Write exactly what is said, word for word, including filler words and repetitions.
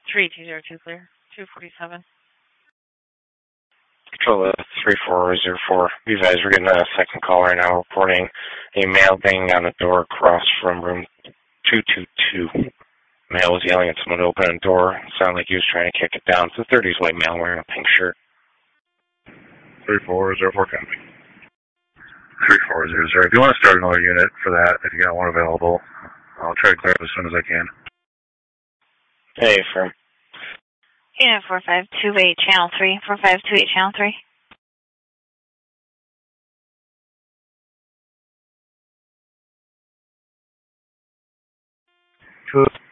three two zero two clear. two forty-seven. Control uh, three four zero four. You guys, we're getting a second call right now reporting a male banging on the door across from room two two two. Male was yelling at someone to open a door. It sounded like he was trying to kick it down. It's a thirties white male wearing a pink shirt. three four zero four, copy. three four zero zero. If you want to start another unit for that, if you got one available, I'll try to clear up as soon as I can. Hey, firm. Yeah, four five two eight, channel three. four five two eight, channel three. Two.